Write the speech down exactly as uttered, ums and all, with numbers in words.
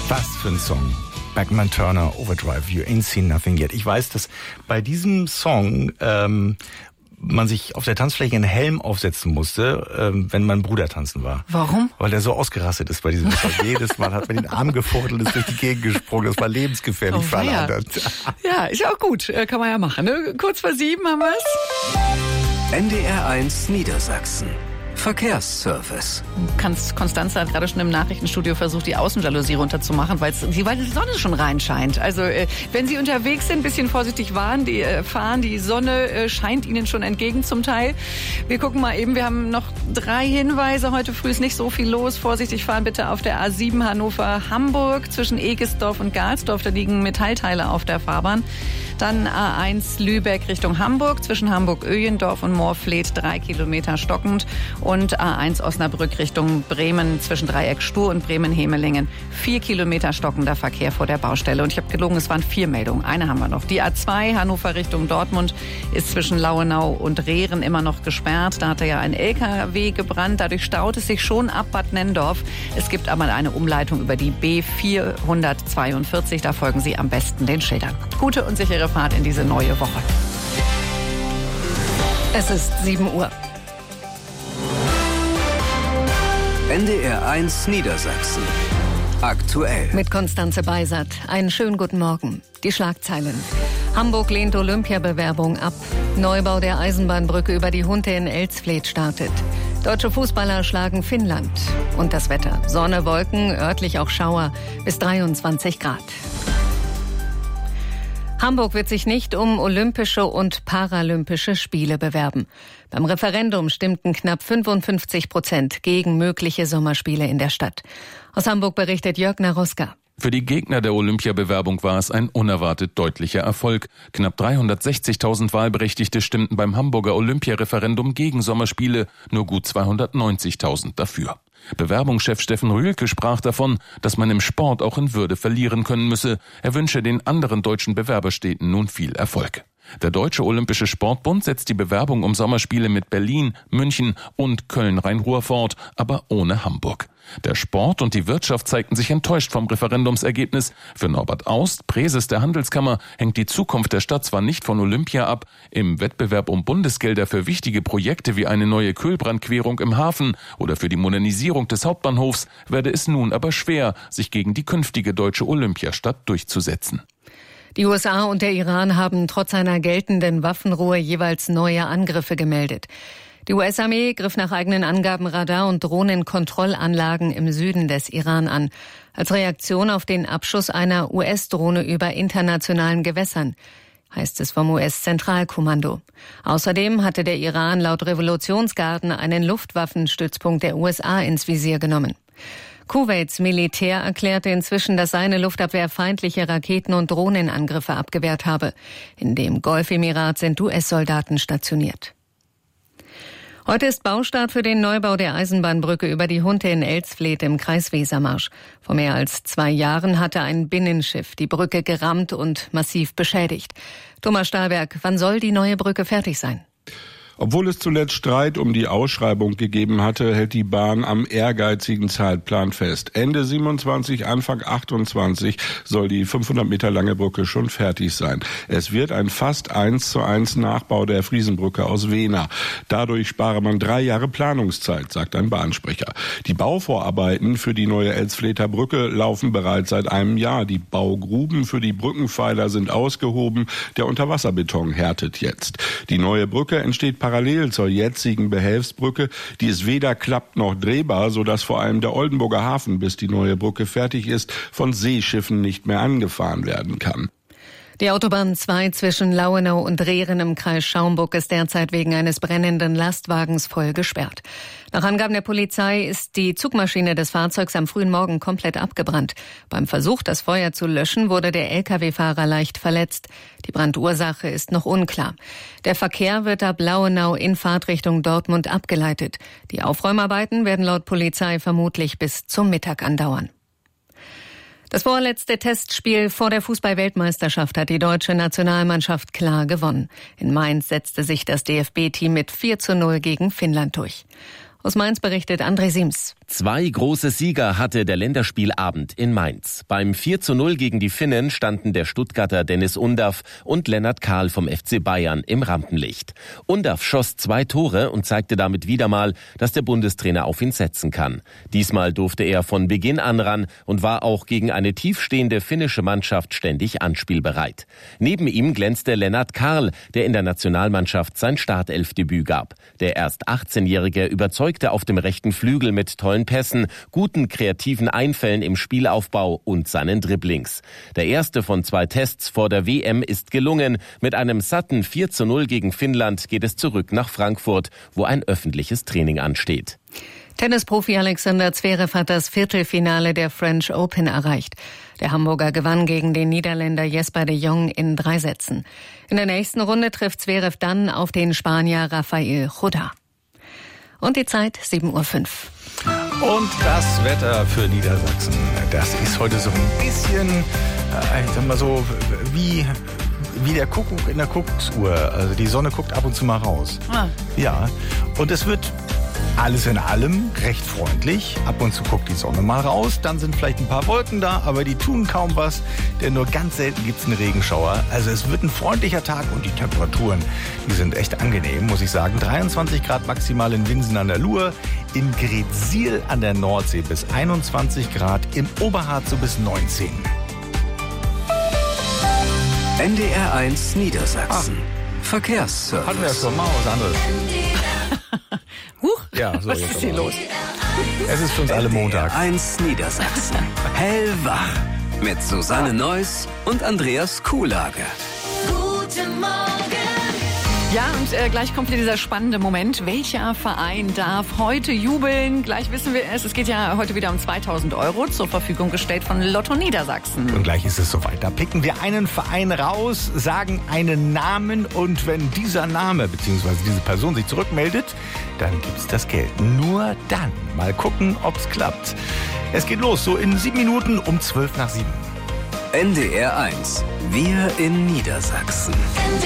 Was für ein Song. Beckman Turner, Overdrive, You Ain't Seen Nothing Yet. Ich weiß, dass bei diesem Song ähm, man sich auf der Tanzfläche einen Helm aufsetzen musste, ähm, wenn man Bruder tanzen war. Warum? Weil der so ausgerastet ist bei diesem Song. Jedes Mal hat man den Arm gefuchtelt und ist durch die Gegend gesprungen. Das war lebensgefährlich oh, für alle ja. anderen. Ja, ist ja auch gut. Kann man ja machen. Ne? Kurz vor sieben haben wir's. N D R eins Niedersachsen. Verkehrsservice. Konstanze hat gerade schon im Nachrichtenstudio versucht, die Außenjalousie runterzumachen, weil die Sonne schon reinscheint. Also äh, wenn Sie unterwegs sind, ein bisschen vorsichtig waren, die, äh, fahren, die Sonne äh, scheint Ihnen schon entgegen zum Teil. Wir gucken mal eben, wir haben noch drei Hinweise. Heute früh ist nicht so viel los. Vorsichtig fahren bitte auf der A sieben Hannover-Hamburg zwischen Egesdorf und Galsdorf. Da liegen Metallteile auf der Fahrbahn. Dann A eins Lübeck Richtung Hamburg zwischen Hamburg-Öjendorf und Moorfleet drei Kilometer stockend. Und A eins Osnabrück Richtung Bremen zwischen Dreieck Stur und Bremen-Hemelingen. Vier Kilometer stockender Verkehr vor der Baustelle. Und ich habe gelogen, es waren vier Meldungen. Eine haben wir noch. Die A zwei Hannover Richtung Dortmund ist zwischen Lauenau und Rehren immer noch gesperrt. Da hatte ja ein L K W gebrannt. Dadurch staut es sich schon ab Bad Nenndorf. Es gibt aber eine Umleitung über die B vierhundertzweiundvierzig. Da folgen Sie am besten den Schildern. Gute und sichere Fahrt in diese neue Woche. Es ist sieben Uhr. N D R eins Niedersachsen. Aktuell. Mit Konstanze Beisert. Einen schönen guten Morgen. Die Schlagzeilen. Hamburg lehnt Olympiabewerbung ab. Neubau der Eisenbahnbrücke über die Hunte in Elsfleth startet. Deutsche Fußballer schlagen Finnland. Und das Wetter. Sonne, Wolken, örtlich auch Schauer. Bis dreiundzwanzig Grad. Hamburg wird sich nicht um Olympische und Paralympische Spiele bewerben. Beim Referendum stimmten knapp fünfundfünfzig Prozent gegen mögliche Sommerspiele in der Stadt. Aus Hamburg berichtet Jörg Naroska. Für die Gegner der Olympiabewerbung war es ein unerwartet deutlicher Erfolg. Knapp dreihundertsechzigtausend Wahlberechtigte stimmten beim Hamburger Olympiareferendum gegen Sommerspiele, nur gut zweihundertneunzigtausend dafür. Bewerbungschef Steffen Rühlke sprach davon, dass man im Sport auch in Würde verlieren können müsse. Er wünsche den anderen deutschen Bewerberstädten nun viel Erfolg. Der Deutsche Olympische Sportbund setzt die Bewerbung um Sommerspiele mit Berlin, München und Köln-Rhein-Ruhr fort, aber ohne Hamburg. Der Sport und die Wirtschaft zeigten sich enttäuscht vom Referendumsergebnis. Für Norbert Aust, Präses der Handelskammer, hängt die Zukunft der Stadt zwar nicht von Olympia ab. Im Wettbewerb um Bundesgelder für wichtige Projekte wie eine neue Kühlbrandquerung im Hafen oder für die Modernisierung des Hauptbahnhofs werde es nun aber schwer, sich gegen die künftige deutsche Olympiastadt durchzusetzen. Die U S A und der Iran haben trotz einer geltenden Waffenruhe jeweils neue Angriffe gemeldet. Die U S-Armee griff nach eigenen Angaben Radar- und Drohnenkontrollanlagen im Süden des Iran an, als Reaktion auf den Abschuss einer U S-Drohne über internationalen Gewässern, heißt es vom U S-Zentralkommando. Außerdem hatte der Iran laut Revolutionsgarden einen Luftwaffenstützpunkt der U S A ins Visier genommen. Kuwaits Militär erklärte inzwischen, dass seine Luftabwehr feindliche Raketen- und Drohnenangriffe abgewehrt habe. In dem Golfemirat sind U S-Soldaten stationiert. Heute ist Baustart für den Neubau der Eisenbahnbrücke über die Hunte in Elsfleth im Kreis Wesermarsch. Vor mehr als zwei Jahren hatte ein Binnenschiff die Brücke gerammt und massiv beschädigt. Thomas Stahlberg, wann soll die neue Brücke fertig sein? Obwohl es zuletzt Streit um die Ausschreibung gegeben hatte, hält die Bahn am ehrgeizigen Zeitplan fest. Ende siebenundzwanzig, Anfang achtundzwanzig soll die fünfhundert Meter lange Brücke schon fertig sein. Es wird ein fast eins zu eins Nachbau der Friesenbrücke aus Wehna. Dadurch spare man drei Jahre Planungszeit, sagt ein Bahnsprecher. Die Bauvorarbeiten für die neue Elsflether Brücke laufen bereits seit einem Jahr. Die Baugruben für die Brückenpfeiler sind ausgehoben. Der Unterwasserbeton härtet jetzt. Die neue Brücke entsteht parallel zur jetzigen Behelfsbrücke. Die ist weder klappt noch drehbar, sodass vor allem der Oldenburger Hafen, bis die neue Brücke fertig ist, von Seeschiffen nicht mehr angefahren werden kann. Die Autobahn zwei zwischen Lauenau und Rehren im Kreis Schaumburg ist derzeit wegen eines brennenden Lastwagens voll gesperrt. Nach Angaben der Polizei ist die Zugmaschine des Fahrzeugs am frühen Morgen komplett abgebrannt. Beim Versuch, das Feuer zu löschen, wurde der L K W-Fahrer leicht verletzt. Die Brandursache ist noch unklar. Der Verkehr wird ab Lauenau in Fahrtrichtung Dortmund abgeleitet. Die Aufräumarbeiten werden laut Polizei vermutlich bis zum Mittag andauern. Das vorletzte Testspiel vor der Fußball-Weltmeisterschaft hat die deutsche Nationalmannschaft klar gewonnen. In Mainz setzte sich das D F B-Team mit vier zu null gegen Finnland durch. Aus Mainz berichtet André Siems. Zwei große Sieger hatte der Länderspielabend in Mainz. Beim vier zu null gegen die Finnen standen der Stuttgarter Dennis Undaff und Lennart Kahl vom F C Bayern im Rampenlicht. Undaff schoss zwei Tore und zeigte damit wieder mal, dass der Bundestrainer auf ihn setzen kann. Diesmal durfte er von Beginn an ran und war auch gegen eine tiefstehende finnische Mannschaft ständig anspielbereit. Neben ihm glänzte Lennart Kahl, der in der Nationalmannschaft sein Startelfdebüt gab. Der erst achtzehnjährige überzeugte auf dem rechten Flügel mit tollen Pässen, guten kreativen Einfällen im Spielaufbau und seinen Dribblings. Der erste von zwei Tests vor der W M ist gelungen. Mit einem satten vier zu null gegen Finnland geht es zurück nach Frankfurt, wo ein öffentliches Training ansteht. Tennisprofi Alexander Zverev hat das Viertelfinale der French Open erreicht. Der Hamburger gewann gegen den Niederländer Jesper de Jong in drei Sätzen. In der nächsten Runde trifft Zverev dann auf den Spanier Rafael Chodar. Und die Zeit sieben Uhr fünf. Und das Wetter für Niedersachsen, das ist heute so ein bisschen, äh, ich sag mal so, wie, wie der Kuckuck in der Kuckucksuhr. Also die Sonne guckt ab und zu mal raus. Ah. Ja, und es wird alles in allem recht freundlich. Ab und zu guckt die Sonne mal raus, dann sind vielleicht ein paar Wolken da, aber die tun kaum was, denn nur ganz selten gibt's einen Regenschauer. Also es wird ein freundlicher Tag und die Temperaturen, die sind echt angenehm, muss ich sagen. dreiundzwanzig Grad maximal in Winsen an der Luhe, in Greetsiel an der Nordsee bis einundzwanzig Grad, im Oberharz so bis neunzehn. N D R eins Niedersachsen. Ach. Verkehrsservice. Hatten wir ja schon mal was anderes. Huch, ja, so was jetzt ist hier aber. los? Es ist für uns alle Montag. N D R eins Niedersachsen. Hellwach. Mit Susanne Neuss und Andreas Kuhlage. Guten Morgen. Ja, und äh, gleich kommt hier dieser spannende Moment. Welcher Verein darf heute jubeln? Gleich wissen wir es. Es geht ja heute wieder um zweitausend Euro, zur Verfügung gestellt von Lotto Niedersachsen. Und gleich ist es soweit. Da picken wir einen Verein raus, sagen einen Namen und wenn dieser Name bzw. diese Person sich zurückmeldet, dann gibt's das Geld. Nur dann. Mal gucken, ob's klappt. Es geht los, so in sieben Minuten um zwölf nach sieben. N D R eins. Wir in Niedersachsen.